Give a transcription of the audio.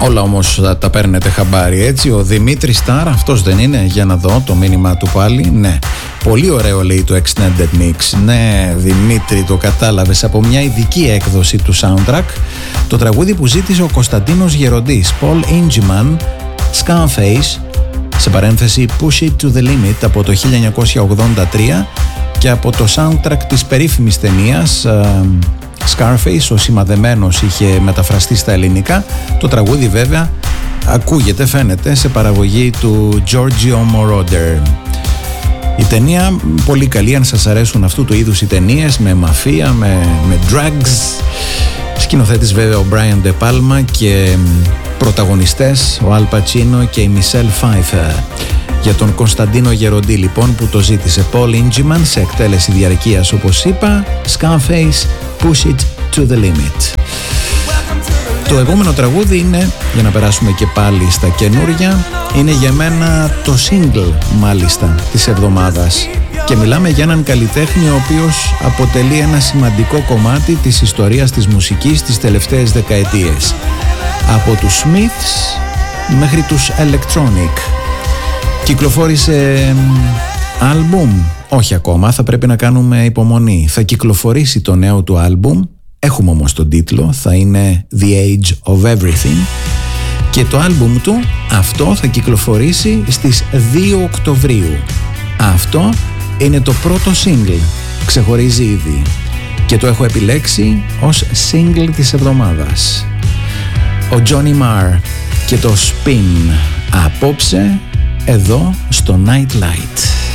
Όλα όμως τα παίρνετε χαμπάρι, έτσι. Ο Δημήτρης Σταρ, αυτός δεν είναι? Για να δω το μήνυμα του πάλι. Ναι, πολύ ωραίο λέει το Extended Mix. Ναι Δημήτρη, το κατάλαβες, από μια ειδική έκδοση του soundtrack. Το τραγούδι που ζήτησε ο Κωνσταντίνος Γεροντής, Paul Ingeman, Scarface, σε παρένθεση Push It to the Limit, από το 1983, και από το soundtrack της περίφημης ταινίας Scarface, ο σημαδεμένος, είχε μεταφραστεί στα ελληνικά. Το τραγούδι βέβαια ακούγεται, φαίνεται, σε παραγωγή του Giorgio Moroder. Η ταινία πολύ καλή, αν σας αρέσουν αυτού του είδους οι ταινίες με μαφία, με drugs. Σκηνοθέτης βέβαια ο Brian De Palma και πρωταγωνιστές ο Al Pacino και η Michelle Pfeiffer. Για τον Κωνσταντίνο Γεροντή λοιπόν, που το ζήτησε, Paul Ingeman, σε εκτέλεση διαρκείας όπως είπα, Scarface, Push It to the Limit. Το επόμενο τραγούδι είναι, για να περάσουμε και πάλι στα καινούρια, είναι για μένα το single μάλιστα της εβδομάδας, και μιλάμε για έναν καλλιτέχνη ο οποίος αποτελεί ένα σημαντικό κομμάτι της ιστορίας της μουσικής τις τελευταίες δεκαετίες, από τους Smiths μέχρι τους Electronic. Κυκλοφόρησε άλμπουμ? Όχι ακόμα, θα πρέπει να κάνουμε υπομονή. Θα κυκλοφορήσει το νέο του άλμπουμ, έχουμε όμως τον τίτλο, θα είναι The Age of Everything, και το άλμπουμ του αυτό θα κυκλοφορήσει στις 2 Οκτωβρίου. Αυτό είναι το πρώτο single, ξεχωρίζει ήδη, και το έχω επιλέξει ως single της εβδομάδας. Ο Johnny Marr και το Spin, απόψε εδώ στο Nightlight.